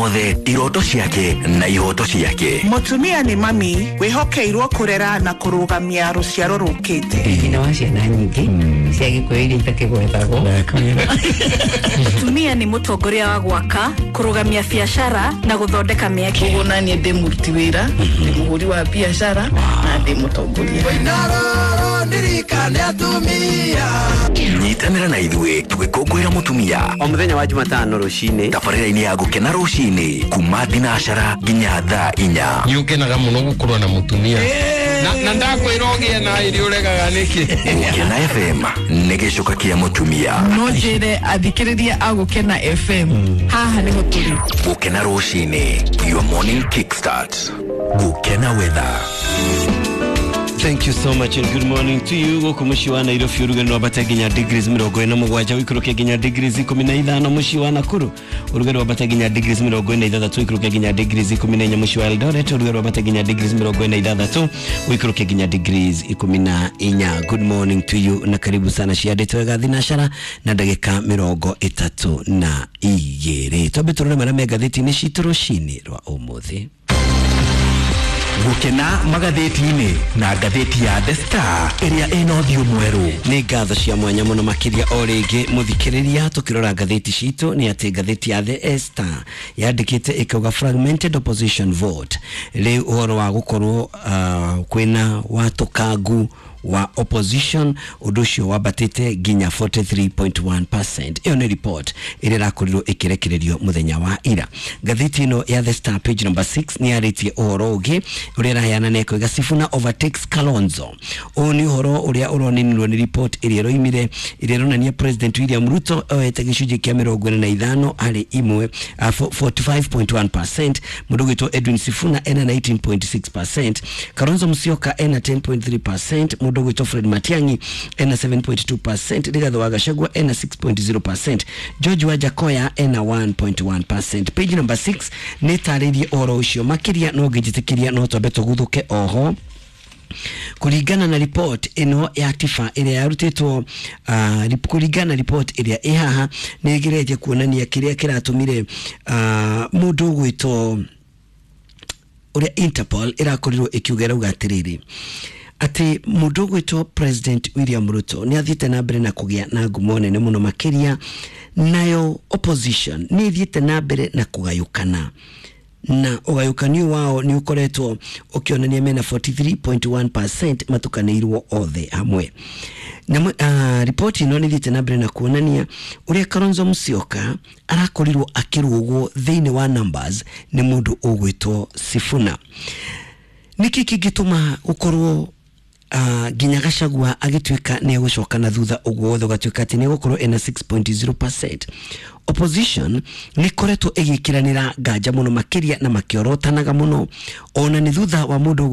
Othe iroto ciake na ihoto ciake. Mutumia ni mami wihokeirwo kurera na kurugamia ruciaro rukite. Ina waciana nyingi ciagi kwiri itakigwethago. Mutumia ni mutongoria wa gwaka kurugamia biashara na guthondeka mieke. Kuguna ni ndi muruti wira, ndi muhuri wa biashara na ndi mutongoria. Nyitanira na ithuĩ tugĩkũngũĩra mutumia o mũthenya wa Jumatano rũcinĩ tabarĩra-inĩ ya gũkena rũcinĩ kuma thinacara nginya thaa 4. Nĩũkenaga mũno gũkorwo na mutumia na ndakwĩra ũgĩe na irio ũregaga nĩkĩ. Gũkena FM nĩ gĩcoka kĩa mutumia. No njĩre athikĩrĩria a Gũkena FM haha nĩ gũtũrĩ. Gũkena rũcinĩ, your morning kickstart. Gũkena weather. Thank you so much and good morning to you. Gũkũ mũciĩ wa Nairobi ũrugarĩ no wambate nginya degrees 47 wĩikũrũke nginya degrees 15 mũciĩ wa Nakuru ũrugarĩ wambate nginya degrees 46 wĩikũrũke nginya degrees 14 mũciĩ wa Eldoret ũrugarĩ wambate nginya degrees 46 wĩikũrũke nginya degrees 14. Good morning to you na karibu sana ciandĩtwo wega thinacara na ndagĩka 32. Twambe tũrore marĩa me ngathĩti-inĩ citũ rũcinĩ rwa ũmũthĩ. Gũkena magathĩti-inĩ na ngathĩti ya The Star ĩrĩa ĩna ũthiũ mwerũ. Nĩ ngatho cia mwanya mũno makĩria o rĩngĩ mũthikĩrĩria tukĩrora ngathĩti citũ nĩ atĩ ngathĩti ya The Star yandĩkĩte ĩkauga fragmented opposition vote. Rĩu ũhoro wa gũkorwo kwĩna watũkangu wa opposition ũndũ ũcio wambatĩte nginya 43.1%. Ĩyo nĩ report ĩrĩa ĩrakorirwo ĩkĩrekererio mũthenya wa ira. Ngathĩti ĩno ya The Star page number 6 nĩ yarĩtie ũhoro ũngĩ ũrĩa ĩraheana na ĩkoiga Sifuna overtakes Kalonzo. Ũyũ nĩ ũhoro ũrĩa ũroninirwo nĩ report ĩrĩa ĩroimire ĩrĩa ĩronania President William Ruto oete gĩcunjĩ kĩa 45 harĩ imwe 45.1%. Mũndũ gwĩtwo Edwin Sifuna ena 19.6%. Kalonzo Musyoka ena 10.3%. Mũndũ gwĩtwo Fred Matiang'i ena 7.2%. Rigathi wa Gachagua ena 6.0%. George Wajakoya ena 1.1%. Page number 6 nĩ tarĩrie ũhoro ũcio makĩria no ngĩjĩtĩkĩria no twambe tũguthũke oho. Kuringana na report ino ya Tifa ĩrĩa yarutĩtwo kuringana report ĩrĩa ĩhaha nĩ ĩgeretie kuonania kĩrĩa kĩratũmire mũndũ gwĩtwo ũrĩa Interpol ĩrakorirwo ĩkiuga rauga atĩrĩrĩ ati mũndũ gwĩtwo President William Ruto nĩ athiĩte na mbere na kũgĩa na ngumo nene mũno makĩria, nayo opposition nĩ athiĩte na mbere na kũgayũkana na ũgayũkanio wao nĩ ũkoretwo ũkĩonania mena 43.1% matukanĩirwo othe hamwe. Na report ino nĩ thiĩte na mbere na kuonania ũrĩa Kalonzo Musyoka arakorirwo akĩrũgwo thĩinĩ wa numbers nĩ mũndũ ũgwĩtwo Sifuna. Nĩkĩ kĩngĩtũma ũkorwo nginya Gachagua agĩtuĩka nĩ egũcoka na thutha ũguo wothe ũgatuĩka atĩ nĩ egũkorwo ena 6.0%. Opposition nĩ koretwo ĩgĩkĩranĩra nganja mũno makĩria na makĩorotanaga mũno ona nĩ thutha wa mũndũ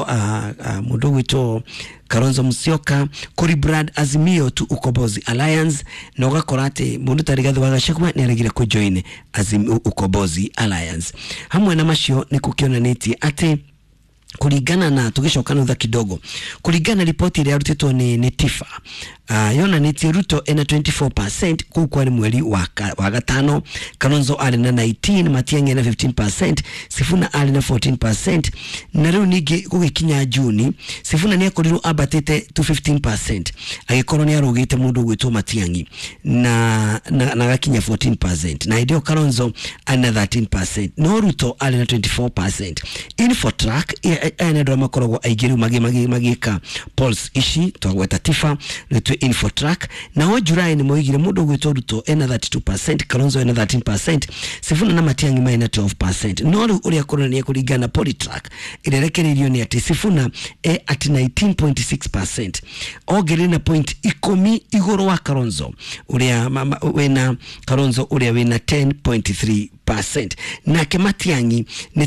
gwĩtwo Kalonzo Musyoka kuri Brad Azimio to Ukombozi Alliance na ũgakora atĩ mũndũ ta Rigathi wa Gachagua nĩ aregire kũjoin Azimio Ukombozi Alliance. Hamwe na macio nĩ kũkĩonanĩtie atĩ kuringana na tugicoka nutha kidogo kuringana ripoti ile yarutitwo ni Tifa yonanĩtie Ruto ena 24% kuu kwa mweri wa gatano, Kalonzo ari na 19%, Matiang'i na 15%, Sifuna ari na 14%, na rĩu ningĩ gũgĩkinya Juni Sifuna nĩ akorirwo ambatĩte to 15% agĩkorwo nĩ arũgĩte mũndũ gwĩtwo Matiang'i na gakinya 14%, na hĩndĩ Kalonzo ana 13%, no Ruto ari na 24%. Infotrack ene ndo makoragwo aingĩru magĩka polls ici twagweta Tifa rĩtwe Infotrack, na ho July nĩ moigire mũndũ gwĩtwo Ruto ena 32%, Kalonzo ena 13%, Sifuna na Matiang'i mena 12%. No rĩu ũrĩa kũronania kũringana Polytrack ĩrekereirio nĩ atĩ Sifuna at 19.6%, ongerera na point 10 igũrũ wa Kalonzo ũrĩa wena wena 10.3%, nake Matiang'i ni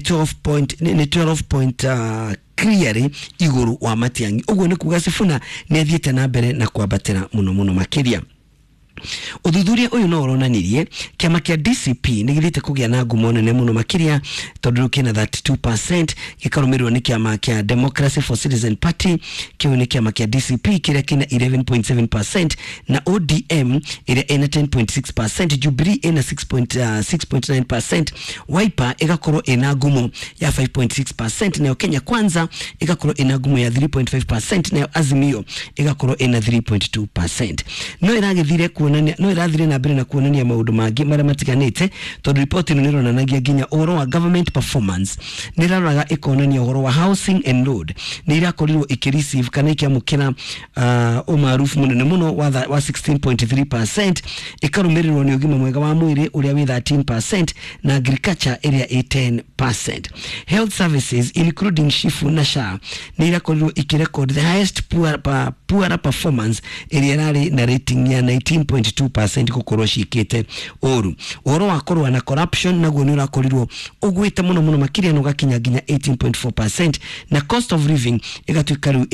12 clearly igũrũ wa Matiang'i. Ũguo nĩ kuga Sifuna nĩ athiĩte na mbere na kwambatĩra mũno makĩria. Uthuthuria uyu no uronanirie kiama kia DCP nigithite kugia na ngumo nene muno makiria tondu kina 32% gikarumirwo ni kiama kia Democracy for Citizen Party kiu ni kiama kia DCP kiria kina 11.7% na ODM iria ina 10.6%, Jubilee ina 6.9%, Wiper igakorwo ina ngumo ya 5.6%, na Kenya Kwanza igakorwo ina ngumo ya 3.5%, na Azimio igakorwo ina 3.2%. No iragithire no irathire na mbere na kuonania maundu mangi maria matiganite tondu report ino nironanagia ginya uhoro wa government performance niraroraga ikonania uhoro wa housing and road nirakorirwo ikireceive kana ikiamukira umaarufu munene muno wa 16.3%, ikarumirirwo ni ugima mwega wa mwiri uria wi 13%, na agriculture area 10%. Health services including Shifu na SHA nirakorirwo ikirecord the highest poor performance area rari na rating ya 19.2% gukorwo shikite oru. Uhoro wa korwa na corruption naguo ni urakorirwo ugwite muno makiria no gakinya ginya 18.4%, na cost of living igatuika riu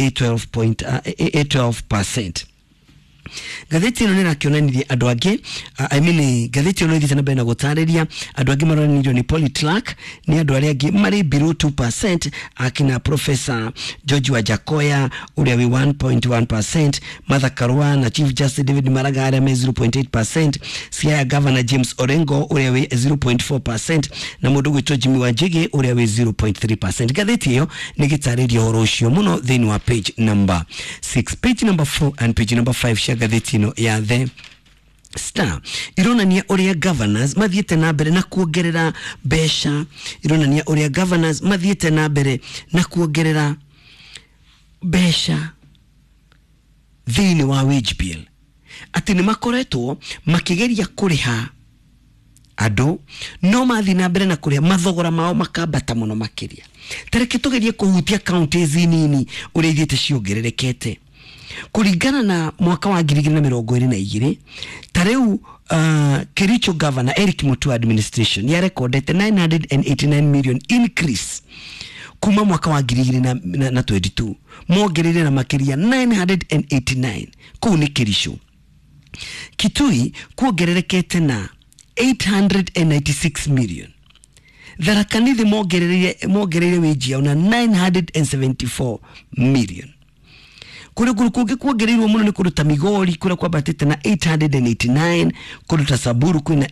12%. Gatheti ino nirakionanirie andu angi gatheti ino ithite na mbere na gutariria andu angi maronirio ni Polytlac ni andu aria angi mari below 2%, akina Professor George Wajakoya uria wi 1.1%, Martha Karua na Chief Justice David Maraga aria me 0.8%, Siaya Governor James Orengo uria wi 0.4%, na mundu gwitwo Jimmy Wanjigi uria wi 0.3%. Gatheti hiyo ni gitariria horo ucio muno thini wa page number 6, page number 4 and page number 5 gatheti ino ya The Star ironania uria governors mathiete na mbere na kuongerera besha, ironania uria governors mathiete na mbere na kuongerera besha thini wa wage bill, ati ni makoretwo makigeria kuriha ado no mathi na mbere na kuriha mathogora mao makambata muno makiria. Tareke tugerie kuhutia counties nini uria ithite ciongererekete kuringana na mwaka wa 2022 tareu Kericho Governor Eric Mutua administration ya recorded 989 million increase kuma mwaka wa 2022 mongerere na makiria 989 kuu ni Kericho. Kitui kuongererekete na 896 million. Tharakanithi mongerere wage ya na 974 million. Kule kurukuge kuongereirwo muno ni kuruta Migori kule kwa batete na 889, kuruta Samburu kuna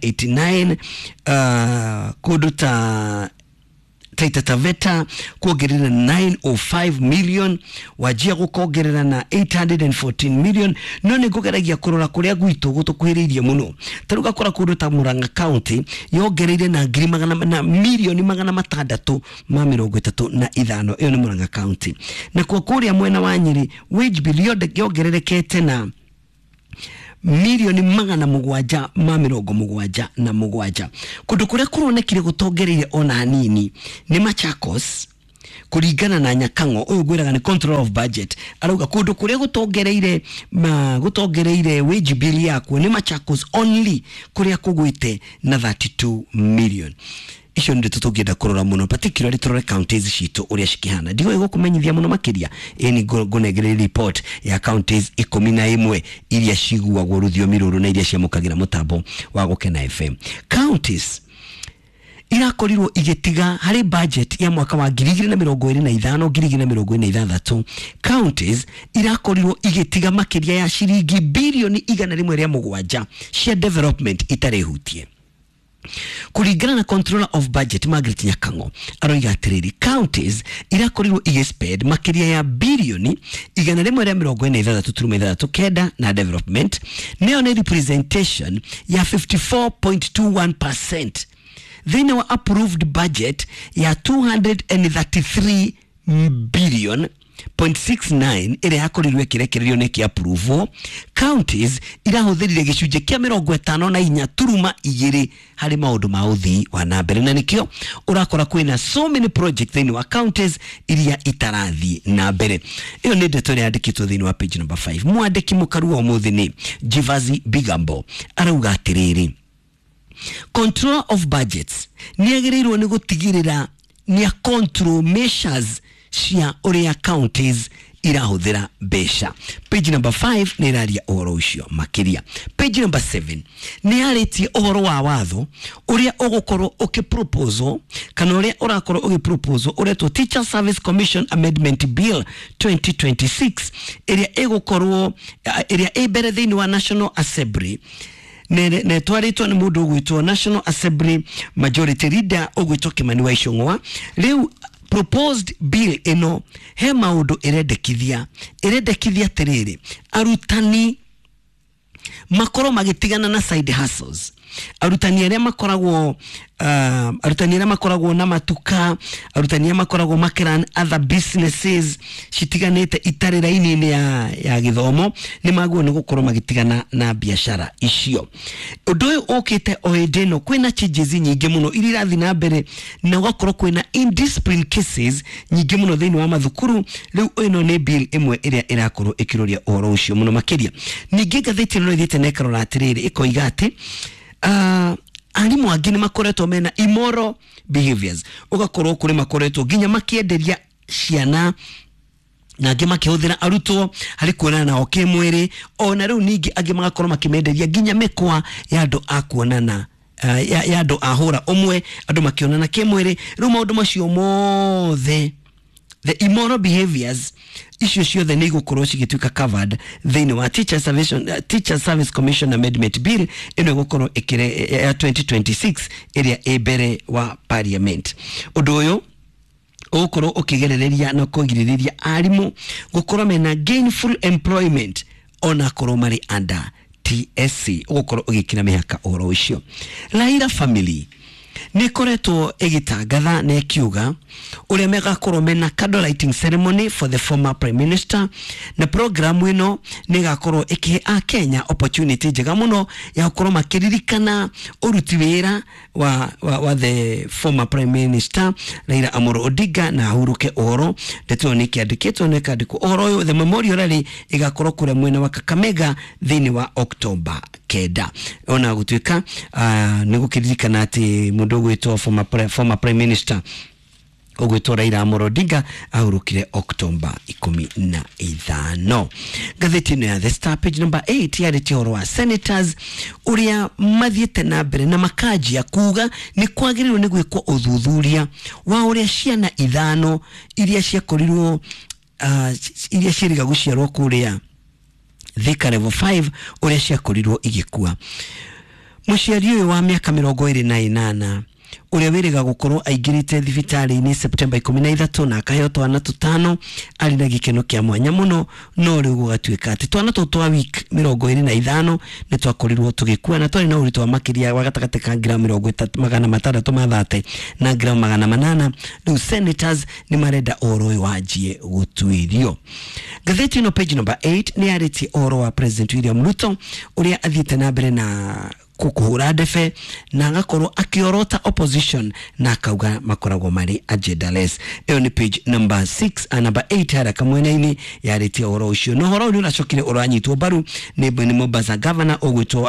89, kuruta Taita Taveta kuongerera 905 million, Wajia gukongerera na 814 million. None ngugeragia kurora kuria gwitu gutukwiririe muno taruga kora kuruta Murang'a County yongereire na milioni 635. Iyo ni Murang'a County. Na kwa kuria mwena wa Nyeri wage bill yongererekete na milioni 777. Kundu kuria kuronekire gutongereire ona hanini ni Machakos kuringana na Nyakango uyu gwiraga ni control of budget arauga kundu kuria gutongereire wage bill yako ni Machakos only kuria kugwite na 32 million. Isho ndi tutugenda kurora muno particularly turore counties citu uria shikihana ndigo ego kumenyithia muno makiria eni gonegere report ya counties 11 iria ciguagwo ruthiomi ruru na iria ciamukagira mutambo wa Gukena FM. Counties irakorirwo igitiga hari budget ya mwaka wa 2025 counties irakorirwo igitiga makiria ya shiringi bilioni 107 cia development itarehutie. Kuringana na controller of budget Margaret Nyakango aroiga atiriri counties irakorirwo igespend makiria ya bilioni 176 na development, neo ni representation ya 54.21%. Then our approved budget ya 233 billion 0.69 ire yakorirwe kirekererio neki approval. Counties irahuthirire gicunje kia 54 turuma igiri hari maundu ma uthii wa nambere, na nikio urakora kwina so many projects thini wa counties iria itarathi na mbere. Iyo ni ndeto yandikitwo thini wa page number 5. Mwandiki mukaru wa umuthi ni Jivazi Bigambo arauga atiriri control of budgets niagiriirwo ni gutigirira ni control measures cia uria counties irahuthira besha. Page number 5 ni iraria uhoro ucio makiria. Page number 7 ni aritie uhoro wa watho uria ugukorwo ukiproposal kana uria urakorwo ugiproposal uretwo Teacher Service Commission Amendment Bill 2026 iria ibere thini wa National Assembly ne twaritwo ni mundu ugwitwo National Assembly Majority Leader ugwitwo Kimani wa Icung'wa. Riu proposed bill ino he maundu irendekithia tiriri arutani makoro magitigana na side hustles, arutani aria makoragwo na matuka, arutani aria makoragwo makiran other businesses citiganite itari raini ya githomo ni maguo ni gukorwo magitigana na biashara icio. Undu uyu ukite oedeno kwina changes nyingi muno irirathi na mbere na gukorwo kwina indiscipline cases nyingi muno thini wa mathukuru. Riu ino ni bill imwe iria irakorwo ikiroria uhoro ucio muno makiria. Ningi gatheti no ithite nekarora atiriri ikoiga ati arimu angĩ nĩ makoretwo mena immoral behaviors, ugakorwo kuri makoretwo nginya makienderia ciana na angĩ makihũthĩra arutwo harĩ kuonana nao kĩmwĩrĩ, ona rĩu ningĩ angĩ magakorwo makimenderia nginya mĩkwa ya andũ a kuonana ya andũ a hũra ũmwe, andũ makionana kĩmwĩrĩ. Rĩu maũndũ macio mothe, the immoral behaviors icio ciothe nĩ igũkorwo cigĩtuĩka covered thĩinĩ wa Teacher Service Commission Amendment Bill ĩno ĩgũkorwo ya 2026 ĩrĩa ĩ mbere wa Parliament. Ũndũ ũyũ ũgũkorwo ũkĩgerereria na kũgirĩrĩria arimũ gũkorwo mena gainful employment ona korwo marĩ under TSC, ũgũkorwo ũgĩkĩra mĩhaka ũhoro ũcio. Raila family ni koretwo egitangatha na ekiuga uria megakorwo mena candle lighting ceremony for the former prime minister, na programu ino ni gakorwo ikihe a Kenya opportunity njega muno ya gukorwo makiririkana uruti wira wa the former prime minister Raila Amolo Odinga na ahuruke uhoro. Ndeto ni kiandikitwo ne kandiko uhoro uyu the memorial rally igakorwo kure mwena wa Kakamega thini wa October 9. Ona gutuika ni gukiririkana ati mundu gwitwo former prime minister ogwitwo Raila Amolo Odinga ahurukire October 15. Gatheti no ya The Star page number 8 yarĩtie ũhoro wa senators uria mathiĩte na mbere na makajia kuga ni kwagĩrĩirwo ni gwĩkwo ũthuthuria wa uria ciana ithano iria ciakorirwo iria ciĩrĩga gũciarwo kũrĩa Thika level 5 uria ciakorirwo igĩkua. Mũciari ũyũ wa mĩaka 28 uria wĩrĩga gũkorwo aingĩrĩte thibitarĩ-inĩ September 13 na akaheo twana tũtano arĩ na gĩkeno kĩa mwanya mũno, no rĩu gũgatuĩka atĩ twana tũtũ twa week 25 nĩ twakorirwo tũgĩkua na twarĩ na ũritũ wa makĩria wa gatagatĩ ka gram 630 na gram 800. Rĩu senators nĩ marenda ũhoro ũyũ wanjie gũtuĩrio. Gatheti ĩno page number 8 nĩ yarĩtie ũhoro wa President William Ruto uria athiĩte na mbere na kukuhura ndefe na agakorwo akiorota opposition na akauga makoragwo mari agendaless. Iyo ni page number 6 and number 8 haraka mwena-inĩ yarĩtie ũhoro ũcio. No ũhoro ũyũ ũracokire ũranyitwo mbaru nĩ Mombasa governor ũgwĩtwo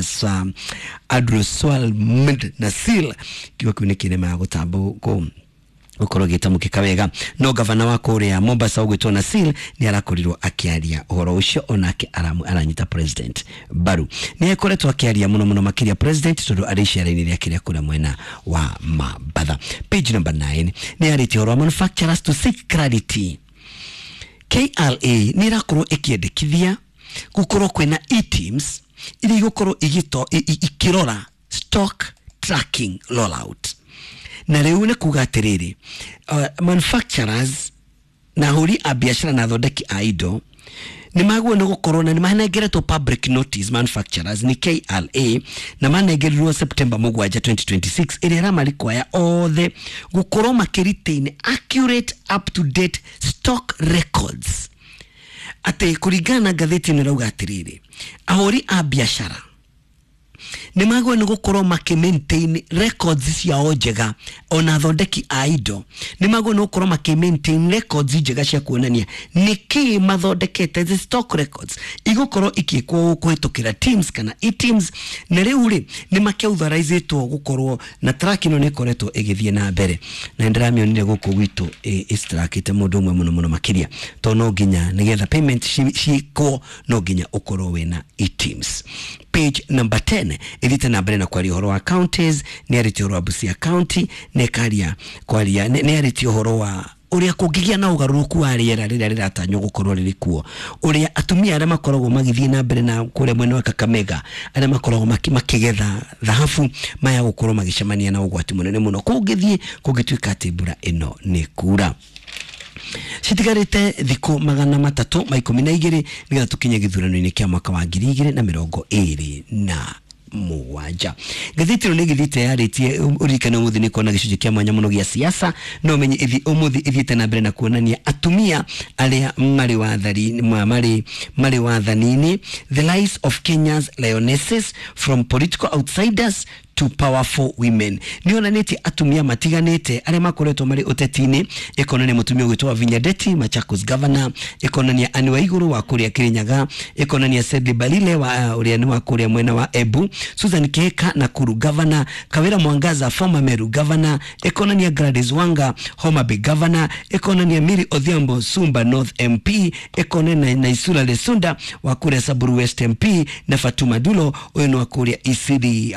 Abdulswamad Nasil kiugo kĩu nĩ kĩrema gũtambũkwo ukorwo gitamukika wega. No governor wa Korea Mombasa ugwitwo Nasil ni arakorirwo akiaria uhoro ucio onake aranyita president baru. Ni ekoretwo akiaria muno makiria president tondu ariciara-ini ria kiria kura mwena wa Mabatha. Page number 9 ni arĩtie uhoro wa manufacturers to seek clarity. KRA ni rakorwo ikiendekithia gukorwo kwina e-teams ili gukorwo ikirora stock tracking rollout. Na rĩu nĩ kuga atĩrĩrĩ manufacturers na huri a biashara na thondeki a indo nĩ maguo nĩ gũkorwo na nĩ manengeretwo public notice manufacturers ni KRA na manengerirwo September 7 2026 ĩrĩa ĩramarĩkwaya othe gũkorwo makĩretain accurate up to date stock records. Atĩ kũringana na ngathĩti ĩno rauga atĩrĩrĩ ahũri a biashara nĩ magwe nĩ gũkorwo maintain records ciao njega ona thondeki a indo nĩ magwe nĩ gũkorwo maintain records njega cia kuonania nĩkĩ mathondekete the stock records igũkorwo ikĩkwo kũhĩtũkĩra teams kana e-teams na rĩu rĩ nĩ makĩauthorizetwo gũkorwo na track ĩno nĩ ĩkoretwo ĩgĩthiĩ na mbere na ndĩramĩonire gũkũ gwitũ ĩstrakĩte mũndũ ũmwe mũno makĩria to no nginya nĩgetha payment ciĩkwo no nginya ũkorwo wĩna e-teams. Page number 10 ĩthite na mbere na kwaria ũhoro wa counties nĩ arĩtie ũhoro wa Busia County nĩ arĩtie ũhoro wa uria kũngĩgĩa na ũgarũrũku wa rĩera rĩrĩa rĩratanywo gũkorwo rĩrĩ kuo uria atumia arĩa makoragwo magĩthiĩ na mbere na kũrĩa mwena wa Kakamega arĩa makoragwo makĩgetha thahabu maya gũkorwo magĩcemania na ũgwati mũnene mũno kũngĩtuĩka atĩ mbura ĩno nĩ kura. Citigarĩte thikũ 312 nĩgetha tũkinye gĩthurano-inĩ kĩa mwaka wa 2027. Gatheti ĩno nĩ gĩthite yarĩtie ũrikane ũmũthĩ nĩ kuona gĩcunjĩ kĩa mwanya mũno gĩa siasa no menye ũmũthĩ ithiĩte na mbere na kuonania atumia arĩa marĩ wathaninĩ, the rise of Kenya's lionesses from political outsiders to powerful women. Nionanĩtie atumia matiganĩte arĩa makoretwo marĩ ũteti-inĩ ekonania mũtumia gwĩtwo Vinya Ndeti Machakos governor, ekonania Anne Waigũrũ wa kũrĩa Kirinyaga, ekonania Sedi Balile wa ũrĩa nĩ wa kũrĩa mwena wa Embu, Susan Keka Nakuru governor, Kawira Mwangaza former Meru governor, ekonania Gladys Wanga Homa Bay governor, ekonania Miri Odhiambo Sumba North MP, ekonania Naisula Lesunda wa kũrĩa Samburu West MP na Fatuma Dulo ũyũ wa kũrĩa Isiri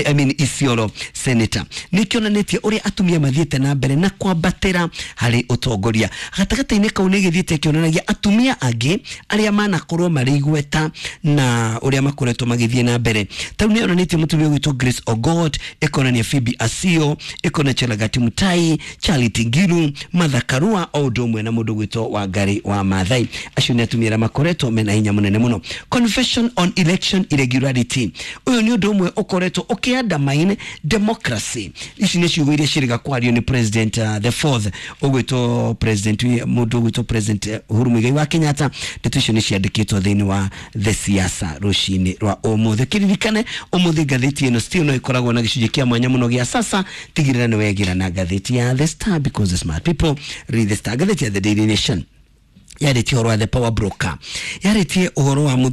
Isiolo senator. Nikionanĩtie ũrĩa atumia mathiĩte na mbere na kwambatĩra harĩ ũtongoria. Gatagatĩ-inĩ kau nĩ gĩthiĩte kĩonanagia atumia angĩ arĩa manakorwo marĩ igweta na ũrĩa makoretwo magĩthiĩ na mbere. Tau nĩ onanĩtie mũtumia gwĩtwo Grace Ogot, ekonania Phoebe Asio, ekonania Chelagati Mutai, Charity Ngiru, Martha Karua o ũndũ ũmwe na mũndũ gwĩtwo Wangari wa Maathai. Acio nĩ atumia arĩa makoretwo mena hinya mũnene mũno. Confession on election irregularity. Ũyũ nĩ ũndũ ũmwe ũkoretwo undermine democracy. Ici nĩ ciugo iria cirĩga kwario nĩ president the fourth ũgwĩtwo president mũndũ ũgwĩtwo president Uhuru Muigai wa Kenyatta. Ndeto icio nĩ ciandĩkĩtwo thĩinĩ wa the siasa rũcinĩ rwa ũmũthĩ. Kĩririkane ũmũthĩ ngathĩti ĩno still no ĩkoragwo na gĩcunjĩ kĩa mwanya mũno gĩa sasa. Tigĩrĩra nĩ wegĩra na ngathĩti ya The Star because the smart people read the Star. Ngathĩti ya The Daily Nation yarĩtie ũhoro wa the power broker, yarĩtie ũhoro wa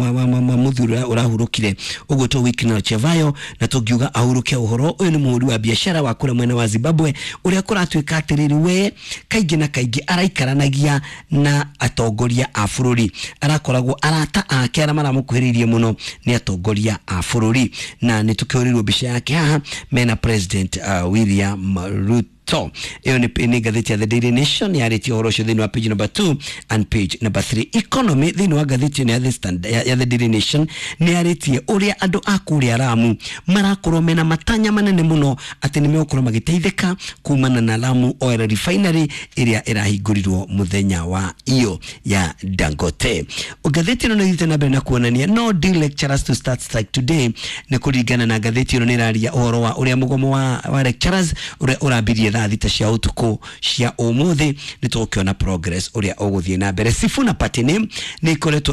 mũthuri ũrahurũkire ũgwĩtwo Wycliffe Chevayo na tũngiuga ahurũke ũhoro ũyũ nĩ mũhũri wa biacara wa kũrĩa mwena wa Zimbabwe ũrĩa kũratuĩka atĩrĩrĩ we kaingĩ na kaingĩ araikaranagia na atongoria a bũrũri, arakoragwo arata ake arĩa maramũkuhĩrĩirie mũno nĩ atongoria a bũrũri na nĩ tũkĩorirwo mbica yake haha mena president William Ruto. So, ni gatheti ya The Daily Nation yarĩtie ũhoro ũcio thĩinĩ wa page number 2 and page number 3. Economy thĩinĩ wa gatheti ya The Standard ya The Daily Nation ni yarĩtie ũrĩa andũ a kũrĩa Lamu marakorwo mena matanya manene mũno atĩ nĩ megũkorwo magĩteithĩka kumana na Lamu Oil Refinery ĩrĩa ĩrahingũrirwo mũthenya wa iyo ya Dangote. Gatheti ĩno nĩ na mbere na kuonania no deal lecturers to start strike today. Nĩ kũringana na gatheti ĩno nĩ ĩraria ũhoro wa ũrĩa mũgomo wa lecturers ũrĩa ũrambirie thita cia utuko cia ũmũthĩ nĩ tũkiona progress ũrĩa ũgũthiĩ na mbere. Sifuna Patini nĩ ikoretwo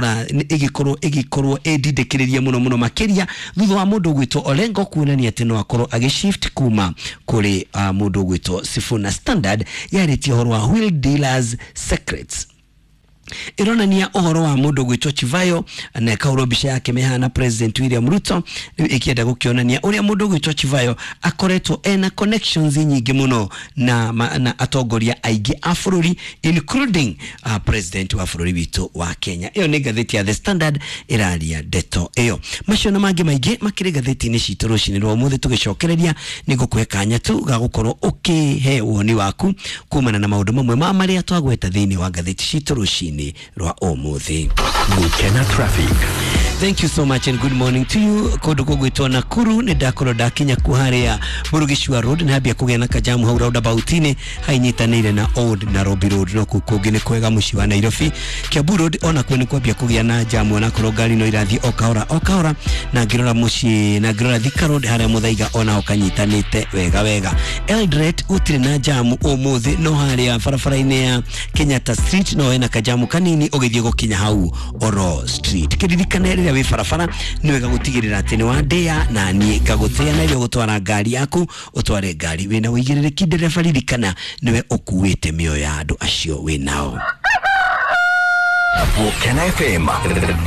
ĩgĩkorwo ĩdindĩkĩrĩria mũno makĩria thutha wa mũndũ gwĩtwo Olengo kuonania atĩ no akorwo agĩshift kuma kũrĩ mũndũ gwĩtwo Sifuna. Standard yarĩtie ũhoro wa wheel dealers secrets. Ironania ũhoro wa mũndũ gwĩtwo Chevayo na kauro bica yake mehana president William Ruto ikienda gũkionania ũrĩa mũndũ gwĩtwo Chevayo akoretwo ena connections nyingĩ mũno na atongoria aingĩ a bũrũri including president wa bũrũri witũ wa Kenya. Iyo nĩ gatheti ya The Standard ĩraria ndeto ĩyo. Macio na mangĩ maingĩ makĩrĩ gatheti-inĩ citũ rũcinĩ rwa ũmũthĩ tũgĩcokereria nĩ ngũkũhe kanya tu ga gũkorwo ũkĩhe woni waku kumana na maũndũ mamwe marĩa twagweta thĩinĩ wa gatheti citũ rũcinĩ rwa ũmũthĩ. Gukena traffic. Thank you so much and good morning to you. Kodo kugwitwa Nakuru ni ndakorwo ndakinya kuharia Burugishwa Road na habia kugĩa na kajamu hau roundabout-inĩ hainyitanĩire na Old Nairobi Road no kũngĩ nĩ kwega mũciĩ wa Nairobi. Kiambu Road ona kwene kwambia kugĩa na jamu na korwo ngari no irathiĩ okahora na ngirora mũciĩ na ngirora Thika Road harĩa Muthaiga ona okanyitanĩte wega. Eldoret gũtirĩ na jamu ũmũthĩ no harĩa barabara-inĩ ya Kenyatta Street no hena kajamu kanini ũgĩthiĩ gũkinya hau Oro Street. Kĩririkane rĩrĩa wĩ barabara nĩ wega gũtigĩrĩra atĩ nĩ wandĩa na niĩ ngagũtĩa na irio gũtwara ngari yaku ũtware ngari wĩna ũigĩrĩrĩki ndereba ririkana nĩwe ũkuĩte mĩoyo ya andũ acio wĩ nao. Gũkena FM